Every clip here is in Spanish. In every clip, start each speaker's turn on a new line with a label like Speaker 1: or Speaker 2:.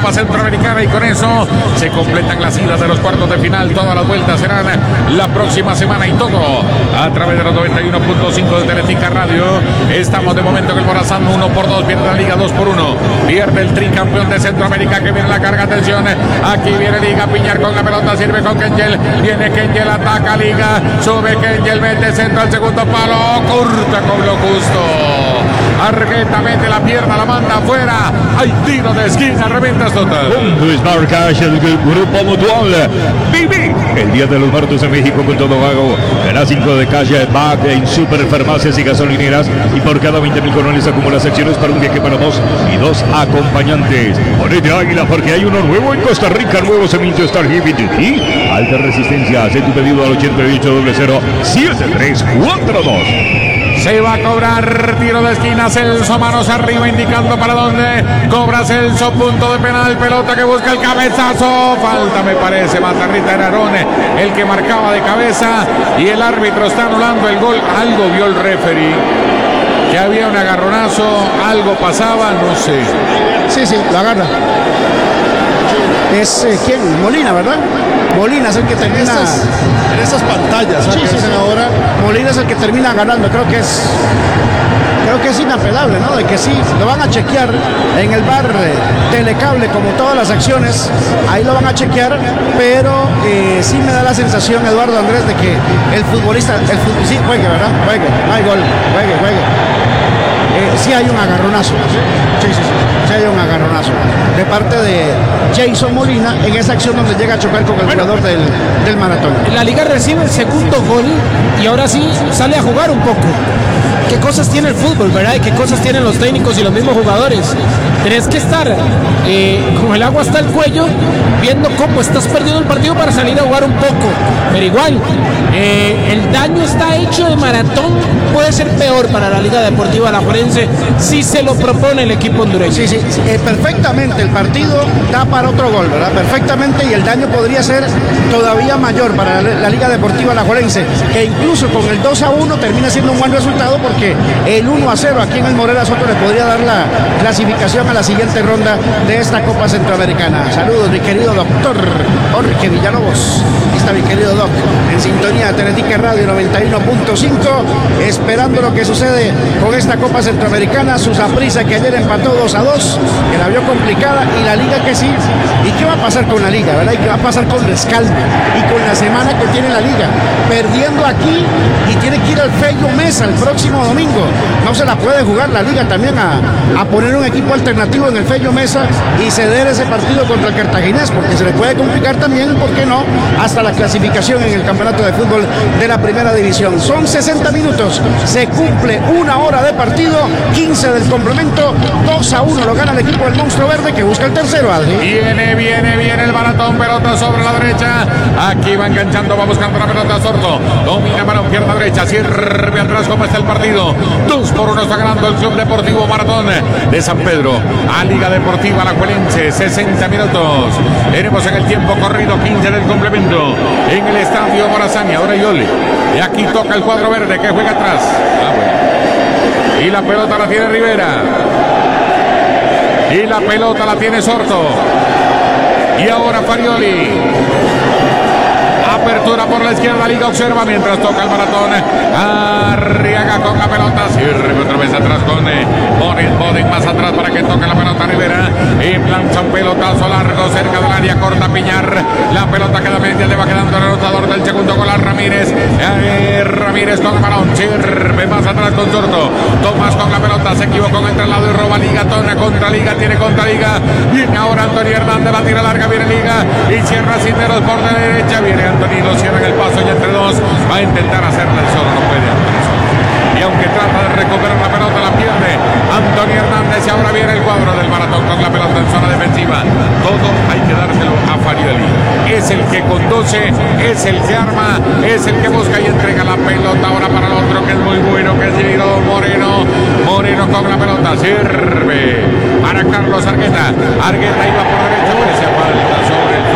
Speaker 1: Copa Centroamericana, y con eso se completan las idas de los cuartos de final. Todas las vueltas serán la próxima semana, y todo a través de los 91.5 de Teletica Radio. Estamos de momento en el Morazán, 1-2, pierde la Liga 2-1, pierde el tricampeón de Centroamérica, que viene la carga, atención, aquí viene Liga, Piñar con la pelota, sirve con Kengel, viene Kengel, ataca Liga, sube Kengel, mete centro al segundo palo, corta con lo justo. Argueta mete la pierna, la manda afuera. Hay tiro de esquina, reventas total.
Speaker 2: Luis Marcas, el Grupo Mutual. Viví el Día de los Muertos en México con todo pago. Gana 5 de calle back en superfarmacias y gasolineras. Y por cada 20.000 colones acumula secciones para un viaje para 2 y 2 acompañantes. Ponete Águila porque hay uno nuevo en Costa Rica. Nuevo Cemento Star Heavy y alta resistencia. Haz tu pedido al 8800-7342.
Speaker 1: Se va a cobrar tiro de esquina. Celso, manos arriba indicando para dónde. Cobra Celso, punto de penal, pelota que busca el cabezazo. Falta, me parece. Matarrita era Arone el que marcaba de cabeza, y el árbitro está anulando el gol. Algo vio el referee, que había un agarronazo, algo pasaba, no sé.
Speaker 3: Sí, la agarra. Es ¿quién? Molina, ¿verdad? Molina es el que termina
Speaker 4: en esas pantallas.
Speaker 3: Sí, ahora Molina es el que termina ganando. Creo que es inapelable, ¿no? De que sí, lo van a chequear en el bar Telecable, como todas las acciones, ahí lo van a chequear, pero sí me da la sensación, Eduardo Andrés, de que el futbolista, sí, juegue, ¿verdad? Juegue, no hay gol, juegue. Sí hay un agarronazo, sí hay un agarronazo de parte de Jason Molina en esa acción donde llega a chocar con el jugador del Maratón.
Speaker 5: La Liga recibe el segundo gol y ahora sí sale a jugar un poco. ¿Qué cosas tiene el fútbol, verdad? ¿Y qué cosas tienen los técnicos y los mismos jugadores? Tenés que estar con el agua hasta el cuello, viendo cómo estás perdiendo el partido para salir a jugar un poco. Pero igual, el daño está hecho de Maratón. Puede ser peor para la Liga Deportiva Alajuelense si se lo propone el equipo hondureño.
Speaker 3: Sí, perfectamente. El partido da para otro gol, ¿verdad? Perfectamente, y el daño podría ser todavía mayor para la Liga Deportiva Alajuelense, que incluso con el 2-1 termina siendo un buen resultado, porque el 1-0 aquí en el Morera Soto le podría dar la clasificación a la siguiente ronda de esta Copa Centroamericana. Saludos, mi querido doctor Jorge Villalobos. Aquí está mi querido doc, en sintonía de Teletica Radio 91.5, esperando lo que sucede con esta Copa Centroamericana. Su Saprissa, que ayer empató 2-2, que la vio complicada, y la Liga que sí. ¿Y qué va a pasar con la Liga, verdad? ¿Y qué va a pasar con Rescalvo y con la semana que tiene la Liga? Perdiendo aquí, y tiene que ir al Fello Mesa el próximo domingo. No se la puede jugar la Liga también a poner un equipo alternativo en el Fello Mesa y ceder ese partido contra el Cartaginés, porque se le puede complicar también, ¿por qué no?, hasta la clasificación en el campeonato de fútbol de la primera división. Son 60 minutos, se cumple una hora de partido, 15 del complemento, 2-1 lo gana el equipo del Monstruo Verde, que busca el tercero, Adri.
Speaker 1: Viene el Maratón, pelota sobre la derecha, aquí va enganchando, va buscando la pelota Sordo, domina Maratón, pierna derecha, sirve atrás. ¿Cómo está el partido? 2-1 está ganando el Club Deportivo Maratón de San Pedro a Liga Deportiva Alajuelense. 60 minutos, tenemos en el tiempo corrido, 15 del complemento en el estadio Morazán. Ahora Yoli, y aquí toca el cuadro verde, que juega atrás. Y la pelota la tiene Rivera, y la pelota la tiene Sordo, y ahora Farioli. Apertura por la izquierda, Liga observa mientras toca el Maratón. Arriaga con la pelota, sirve otra vez atrás con Boden más atrás para que toque la pelota Rivera, y plancha un pelotazo largo cerca del área, corta Piñar, la pelota queda media, le va quedando el anotador del segundo gol a Ramírez. Ramírez con el balón, sirve más atrás con Sordo, Tomás con la pelota, se equivocó entre el lado y roba Liga, tona contra Liga, tiene contra Liga, viene ahora Antonio Hernández, la tira larga, viene Liga y cierra Cisneros por derecha, viene Antonio, lo cierra en el paso y entre dos, va a intentar hacerle el solo, no puede. Y aunque trata de recuperar la pelota, la pierde Antonio Hernández, y ahora viene el cuadro del Maratón con la pelota en zona defensiva. Todo hay que dárselo a Farioli, es el que conduce, es el que arma, es el que busca y entrega la pelota ahora para el otro, que es muy bueno, que es Giro Moreno con la pelota, sirve para Carlos Argueta iba por derecha, parece falta sobre el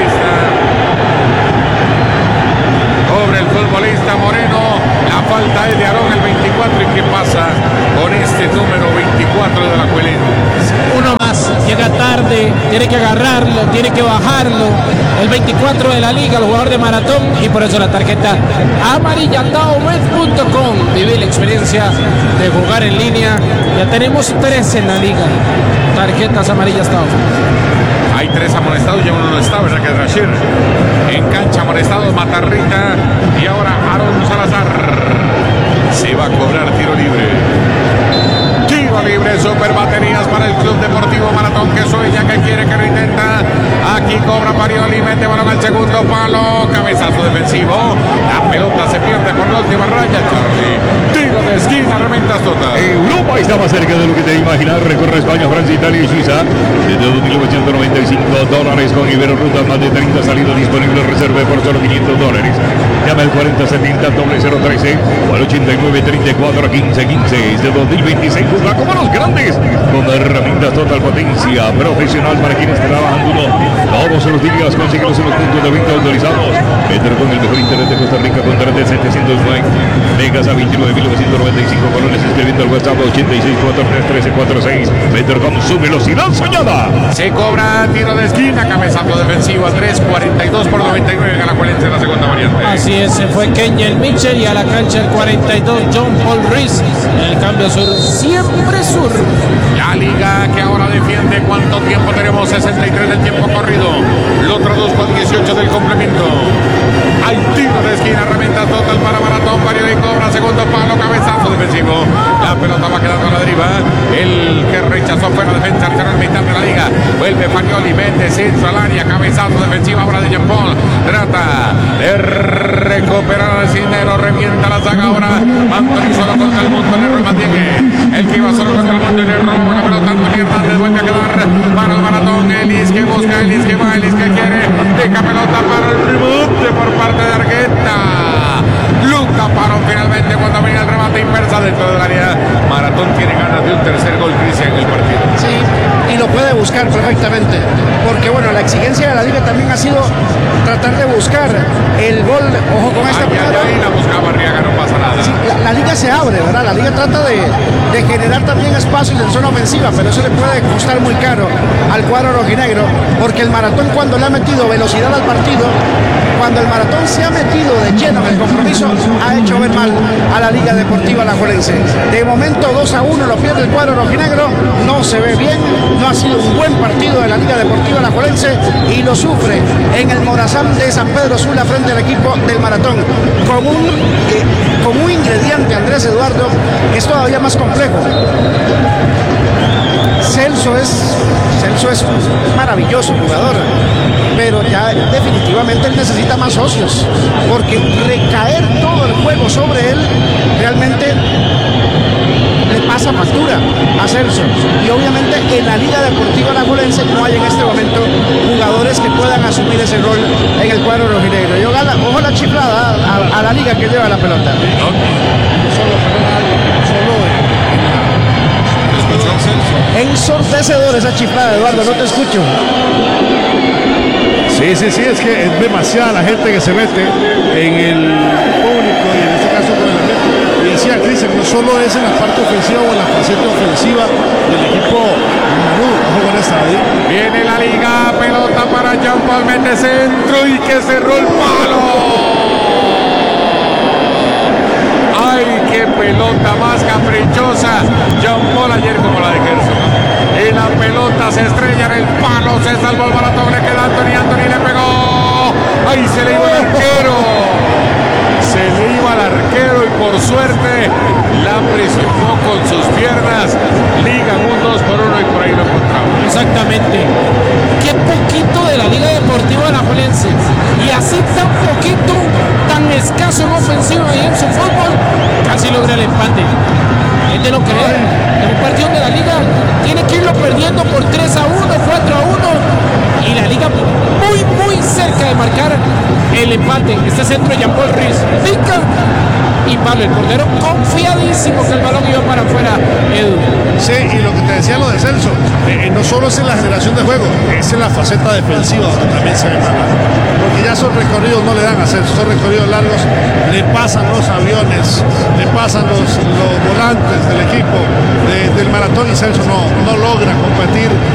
Speaker 1: futbolista Moreno, la falta es de Aarón, el 24, y qué pasa con este número 24 de la Alajuelense.
Speaker 5: Uno más, llega tarde, tiene que agarrarlo, tiene que bajarlo. El 24 de la liga, el jugador de Maratón, y por eso la tarjeta amarilla. Taobet.com. Vive la experiencia de jugar en línea. Ya tenemos 3 en la liga. Tarjetas amarillas Tao.
Speaker 1: Hay 3 amonestados, ya uno no está, ¿verdad? Que es Rashir. En cancha amonestados, Matarrita y ahora Aaron Salazar. Se va a cobrar tiro libre. Tiro libre, super baterías para el Club Deportivo Maratón, que sueña, que quiere, que lo intenta. Aquí cobra Parioli, mete balón al segundo palo, cabezazo defensivo. La pelota se pierde por la última raya, Charlie. Tiro de esquina, reventas total.
Speaker 2: Europa está más cerca de lo que te imaginas. Recorre España, Francia, Italia y Suiza. Desde $2.995 con Ibero Ruta, más de 30 salidas disponibles. Reserve por solo $500. Llama al 4070-0013 o al 8934-1515. Este 2025 juega como los grandes, con herramientas Total Potencia profesional para quienes trabajan duro todos los días. Consíguelos en los puntos de venta autorizados. Vender con el mejor internet de Costa Rica, con de 709 megas a 29.995 colones, escribiendo al WhatsApp 86431346. Vender con su velocidad soñada.
Speaker 1: Se cobra tiro de esquina, cabezazo defensivo a 3.42 por 99, Galacuelense en la segunda variante.
Speaker 5: Así es, se fue Kenyel Mitchell y a la cancha el 42 John Paul Rees. En el cambio sur, siempre sur.
Speaker 1: La liga que ahora defiende. ¿Cuánto tiempo tenemos? 63 del tiempo corrido. Lo traduzco a 18 del complemento. Hay tiro de esquina, reventa total para Maratón. Parioli y cobra, segundo palo, cabezazo defensivo. La pelota va quedando a la deriva. El que rechazó fue la defensa al mitad de la liga. Vuelve Parioli, mete centro al área, cabezazo defensivo ahora de Jean Paul. Trata de recuperar al Cisnero, revienta la saga ahora. Anthony solo contra el mundo, le mantiene. El que iba solo contra el mundo y le roba la pelota. Anthony Hernández vuelve a quedar para el Maratón. Elis que busca, Elis que va, Elis que quiere. Deja pelota para el rebote por parte de Argueta. Luca paró finalmente cuando venía el remate inversa dentro del área. Maratón tiene ganas de un tercer gol, Cristian, en el partido.
Speaker 3: Sí, y lo puede buscar perfectamente, porque bueno, la exigencia de la liga también ha sido tratar de buscar el gol. Ojo con esta pelota.
Speaker 1: Ahí la buscaba Arriaga, no pasa nada.
Speaker 3: Sí, la liga se abre, ¿verdad? La liga trata de generar también espacios en zona ofensiva, pero eso le puede costar muy caro al cuadro rojinegro, porque el Maratón, cuando le ha metido velocidad al partido, cuando el Maratón se ha metido de lleno en el compromiso, ha hecho ver mal a la Liga Deportiva Alajuelense. De momento 2-1 lo pierde el cuadro rojinegro, no se ve bien, no ha sido un buen partido de la Liga Deportiva Alajuelense y lo sufre en el Morazán de San Pedro Sula frente al equipo del Maratón, con un ingrediente, Andrés Eduardo, que es todavía más complejo. Celso es un maravilloso jugador, pero ya definitivamente él necesita más socios, porque recaer todo el juego sobre él realmente le pasa factura a Celso. Y obviamente en la Liga Deportiva Alajuelense no hay en este momento jugadores que puedan asumir ese rol en el cuadro rojinegro. Y ojo la chiflada a la liga que lleva la pelota. Ensordecedor esa chiflada, Eduardo, no te escucho.
Speaker 4: Sí, es que es demasiada la gente que se mete en el público y en este caso con el ambiente. Y decía Cristian, no solo es en la parte ofensiva o en la faceta ofensiva del equipo Manudo, ojo con esta ahí.
Speaker 1: Viene la liga, pelota para Jean Paul, mete centro y que cerró el palo. ¡Ay, qué pelota más caprichosa! Jean Paul ayer como la de Gerson. Y la pelota se estrella en el palo, se salvó el Maratón, le queda Anthony le pegó. ¡Ay, se le iba el arquero! Se le iba al arquero y por suerte la presionó con sus piernas. Ligan un 2-1 y por ahí lo encontramos.
Speaker 5: Exactamente. Qué poquito de la Liga Deportiva Alajuelense. Y así tan poquito, tan escaso en ofensiva y en su fútbol, casi logra el empate. Es de lo que es. En un partido de la Liga tiene que irlo perdiendo por 3-1, 4-1. Y la Liga muy cerca de marcar el empate. Este centro de Jean Paul Rees pica y Pablo, el portero, confiadísimo que el balón iba para afuera, Edu.
Speaker 4: Sí, y lo que te decía lo de Celso, no solo es en la generación de juego, es en la faceta defensiva donde también se ve mal. Porque ya esos recorridos no le dan a Celso, esos recorridos largos le pasan los aviones, le pasan los volantes del equipo del Maratón y Celso no logra competir